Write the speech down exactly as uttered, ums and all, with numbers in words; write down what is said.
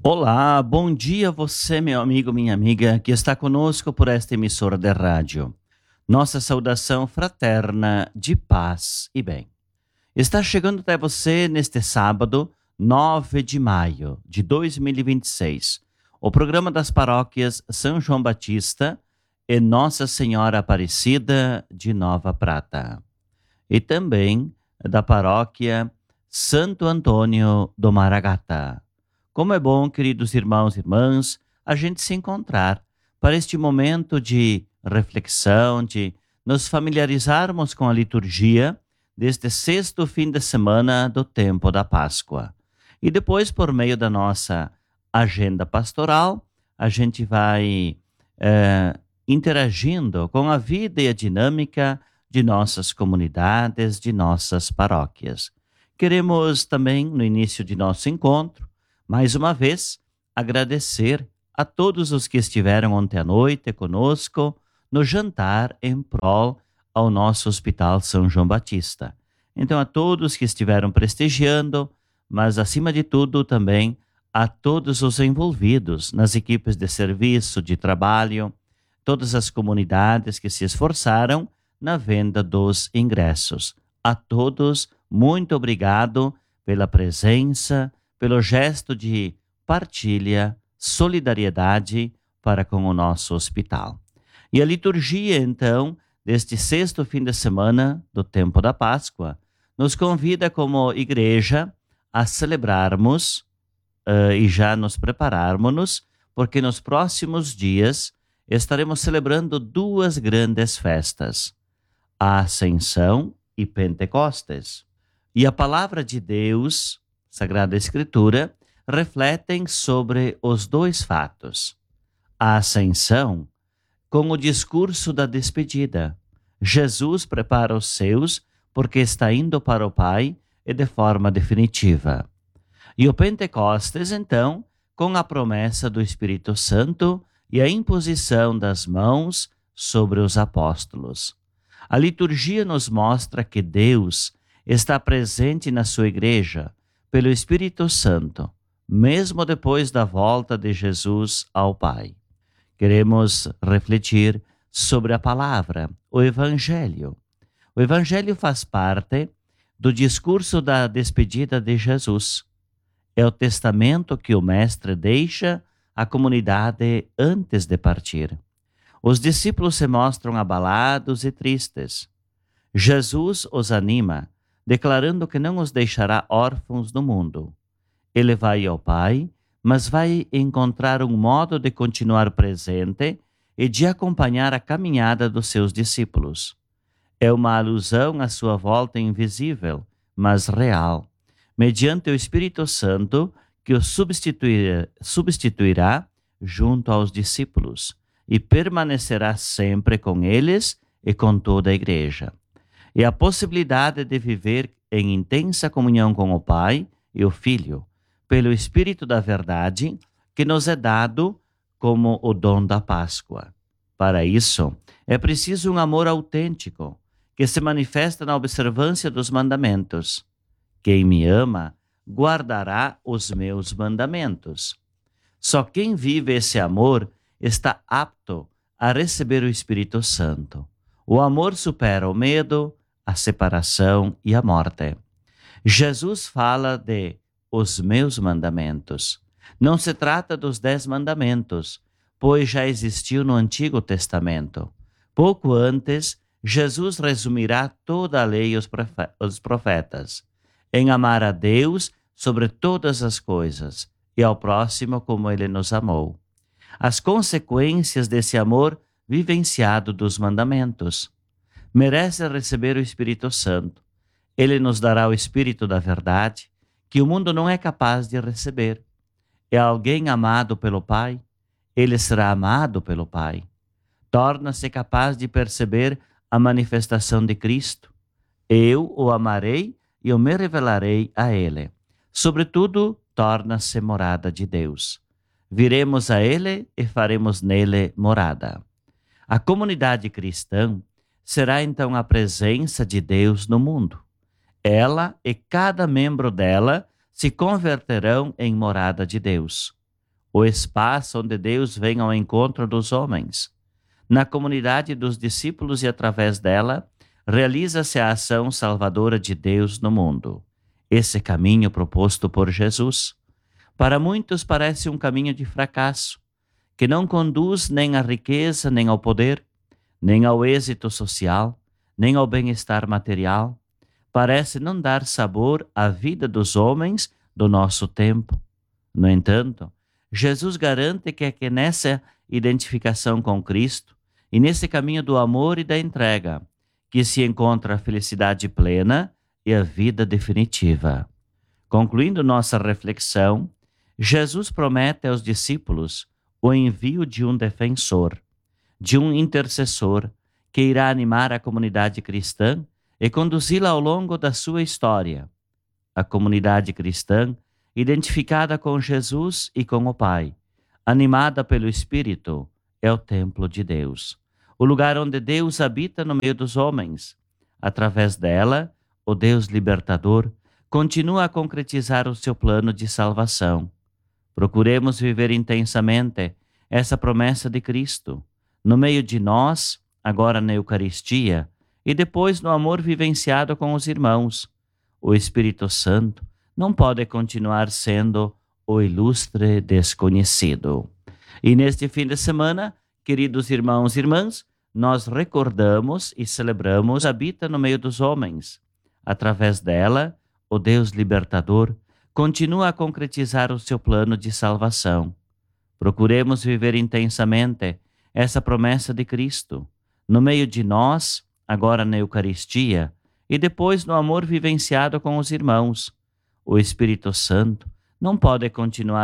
Olá, bom dia você, meu amigo, minha amiga, que está conosco por esta emissora de rádio. Nossa saudação fraterna de paz e bem. Está chegando até você neste sábado, nove de maio de dois mil e vinte e seis, o programa das paróquias São João Batista e Nossa Senhora Aparecida de Nova Prata. E também da paróquia Santo Antônio do Maragata. Como é bom, queridos irmãos e irmãs, a gente se encontrar para este momento de reflexão, de nos familiarizarmos com a liturgia deste sexto fim de semana do tempo da Páscoa. E depois, por meio da nossa agenda pastoral, a gente vai é, interagindo com a vida e a dinâmica de nossas comunidades, de nossas paróquias. Queremos também, no início de nosso encontro, mais uma vez, agradecer a todos os que estiveram ontem à noite conosco no jantar em prol ao nosso Hospital São João Batista. Então, a todos que estiveram prestigiando, mas acima de tudo também a todos os envolvidos nas equipes de serviço, de trabalho, todas as comunidades que se esforçaram na venda dos ingressos. A todos, muito obrigado pela presença, pelo gesto de partilha, solidariedade para com o nosso hospital. E a liturgia, então, deste sexto fim de semana do tempo da Páscoa, nos convida como igreja a celebrarmos uh, e já nos prepararmos, porque nos próximos dias estaremos celebrando duas grandes festas, a Ascensão e Pentecostes. E a palavra de Deus, Sagrada Escritura, refletem sobre os dois fatos. A Ascensão, com o discurso da despedida. Jesus prepara os seus porque está indo para o Pai e de forma definitiva. E o Pentecostes, então, com a promessa do Espírito Santo e a imposição das mãos sobre os apóstolos. A liturgia nos mostra que Deus está presente na sua igreja pelo Espírito Santo, mesmo depois da volta de Jesus ao Pai. Queremos refletir sobre a palavra, o Evangelho. O Evangelho faz parte do discurso da despedida de Jesus. É o testamento que o Mestre deixa à comunidade antes de partir. Os discípulos se mostram abalados e tristes. Jesus os anima, declarando que não os deixará órfãos no mundo. Ele vai ao Pai, mas vai encontrar um modo de continuar presente e de acompanhar a caminhada dos seus discípulos. É uma alusão à sua volta invisível, mas real, mediante o Espírito Santo que o substituir, substituirá junto aos discípulos e permanecerá sempre com eles e com toda a igreja. E a possibilidade de viver em intensa comunhão com o Pai e o Filho, pelo Espírito da Verdade, que nos é dado como o dom da Páscoa. Para isso, é preciso um amor autêntico, que se manifesta na observância dos mandamentos. Quem me ama, guardará os meus mandamentos. Só quem vive esse amor está apto a receber o Espírito Santo. O amor supera o medo, a separação e a morte. Jesus fala de os meus mandamentos. Não se trata dos dez mandamentos, pois já existiu no Antigo Testamento. Pouco antes, Jesus resumirá toda a lei e os profetas, em amar a Deus sobre todas as coisas e ao próximo como ele nos amou. As consequências desse amor vivenciado dos mandamentos. Merece receber o Espírito Santo. Ele nos dará o Espírito da Verdade, que o mundo não é capaz de receber. É alguém amado pelo Pai, ele será amado pelo Pai. Torna-se capaz de perceber a manifestação de Cristo. Eu o amarei e eu me revelarei a ele. Sobretudo, torna-se morada de Deus. Viremos a ele e faremos nele morada. A comunidade cristã será então a presença de Deus no mundo. Ela e cada membro dela se converterão em morada de Deus. o espaço onde Deus vem ao encontro dos homens. Na comunidade dos discípulos e através dela, realiza-se a ação salvadora de Deus no mundo. Esse caminho proposto por Jesus, para muitos parece um caminho de fracasso, que não conduz nem à riqueza, nem ao poder, nem ao êxito social, nem ao bem-estar material. Parece não dar sabor à vida dos homens do nosso tempo. No entanto, Jesus garante que é que nessa identificação com Cristo e nesse caminho do amor e da entrega que se encontra a felicidade plena e a vida definitiva. Concluindo nossa reflexão, Jesus promete aos discípulos o envio de um defensor, de um intercessor que irá animar a comunidade cristã e conduzi-la ao longo da sua história. A comunidade cristã, identificada com Jesus e com o Pai, animada pelo Espírito, é o templo de Deus, o lugar onde Deus habita no meio dos homens. Através dela, o Deus libertador continua a concretizar o seu plano de salvação. Procuremos viver intensamente essa promessa de Cristo, no meio de nós, agora na Eucaristia, e depois no amor vivenciado com os irmãos. O Espírito Santo não pode continuar sendo o ilustre desconhecido. E neste fim de semana, queridos irmãos e irmãs, nós recordamos e celebramos habita no meio dos homens. Através dela, o Deus libertador continua a concretizar o seu plano de salvação. Procuremos viver intensamente essa promessa de Cristo, no meio de nós, agora na Eucaristia, e depois no amor vivenciado com os irmãos. O Espírito Santo não pode continuar